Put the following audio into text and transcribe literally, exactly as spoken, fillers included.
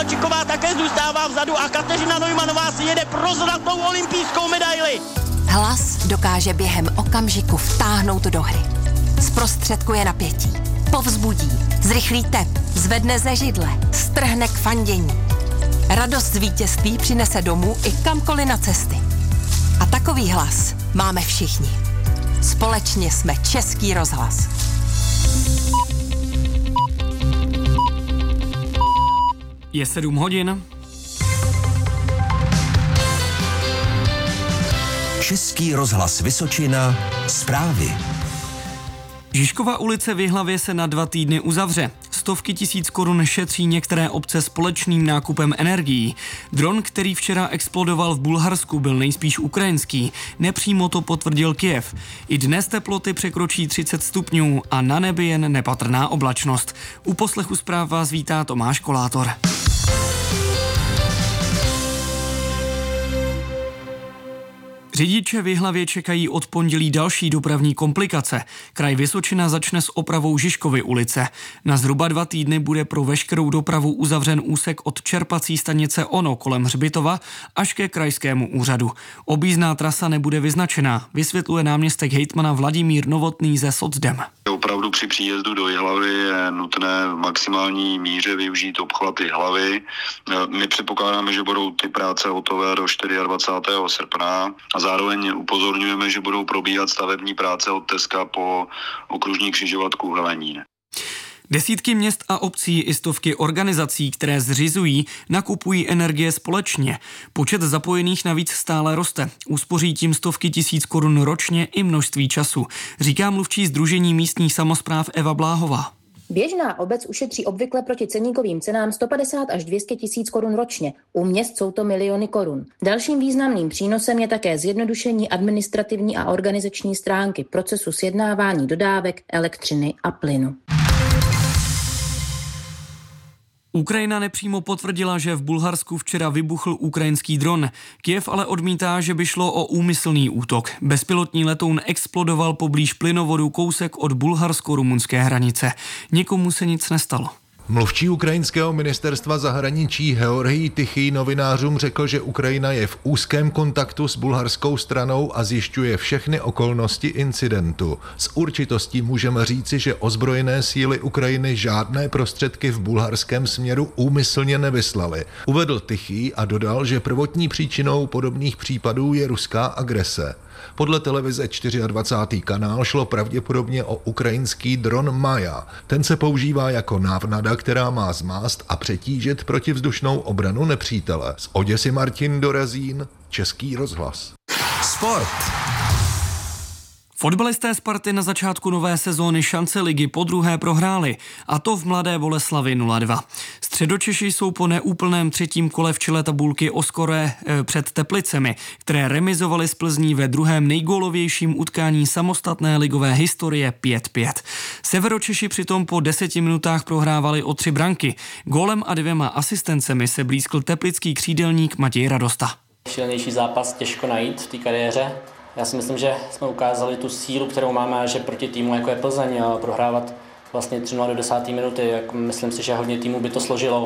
Kovalčiková také zůstává vzadu a Kateřina Neumannová si jede pro zlatou olympijskou medaili. Hlas dokáže během okamžiku vtáhnout do hry. Zprostředkuje napětí, povzbudí, zrychlí tep, zvedne ze židle, strhne k fandění. Radost z vítězství přinese domů i kamkoliv na cesty. A takový hlas máme všichni. Společně jsme Český rozhlas. Je sedm hodin. Český rozhlas Vysočina. Zprávy. Žižkova ulice v Jihlavě se na dva týdny uzavře. Stovky tisíc korun šetří některé obce společným nákupem energií. Dron, který včera explodoval v Bulharsku, byl nejspíš ukrajinský. Nepřímo to potvrdil Kyjev. I dnes teploty překročí třicet stupňů a na nebi jen nepatrná oblačnost. U poslechu zpráv vás vítá Tomáš Kolátor. Řidiče v Jihlavě čekají od pondělí další dopravní komplikace. Kraj Vysočina začne s opravou Žižkovy ulice. Na zhruba dva týdny bude pro veškerou dopravu uzavřen úsek od čerpací stanice Ono kolem Hřbitova až ke krajskému úřadu. Objízdná trasa nebude vyznačená, vysvětluje náměstek hejtmana Vladimír Novotný ze Socdem. Opravdu při příjezdu do Jihlavy je nutné v maximální míře využít obchvat Jihlavy. My předpokládáme, že budou ty práce hotové do dvacátého čtvrtého srpna a zároveň upozorňujeme, že budou probíhat stavební práce od Teska po okružní křižovatku Helenín. Desítky měst a obcí i stovky organizací, které zřizují, nakupují energie společně. Počet zapojených navíc stále roste. Uspoří tím stovky tisíc korun ročně i množství času, říká mluvčí Sdružení místních samospráv Eva Bláhová. Běžná obec ušetří obvykle proti ceníkovým cenám sto padesát až dvě stě tisíc korun ročně. U měst jsou to miliony korun. Dalším významným přínosem je také zjednodušení administrativní a organizační stránky procesu sjednávání dodávek elektřiny a plynu. Ukrajina nepřímo potvrdila, že v Bulharsku včera vybuchl ukrajinský dron. Kyjev ale odmítá, že by šlo o úmyslný útok. Bezpilotní letoun explodoval poblíž plynovodu kousek od bulharsko-rumunské hranice. Nikomu se nic nestalo. Mluvčí ukrajinského ministerstva zahraničí Georgij Tichý novinářům řekl, že Ukrajina je v úzkém kontaktu s bulharskou stranou a zjišťuje všechny okolnosti incidentu. S určitostí můžeme říci, že ozbrojené síly Ukrajiny žádné prostředky v bulharském směru úmyslně nevyslaly. Uvedl Tichý a dodal, že prvotní příčinou podobných případů je ruská agrese. Podle televize dvacátý čtvrtý kanál šlo pravděpodobně o ukrajinský dron Maja. Ten se používá jako návnada, která má zmást a přetížit protivzdušnou obranu nepřítele. Z Oděsy Martin Dorazín, Český rozhlas. Sport. Fotbalisté Sparty na začátku nové sezóny šance ligy podruhé prohráli, a to v Mladé Boleslavi nula dva. Středočeši jsou po neúplném třetím kole v čele tabulky o skore e, před Teplicemi, které remizovali z Plzní ve druhém nejgólovějším utkání samostatné ligové historie pět pět. Severočeši přitom po deseti minutách prohrávali o tři branky. Gólem a dvěma asistencemi se blízkl teplický křídelník Matěj Radosta. Šilnější zápas těžko najít v té kariéře. Já si myslím, že jsme ukázali tu sílu, kterou máme, a že proti týmu jako je Plzeň prohrávat vlastně tři nula do desáté minuty, jak myslím si, že hodně týmů by to složilo.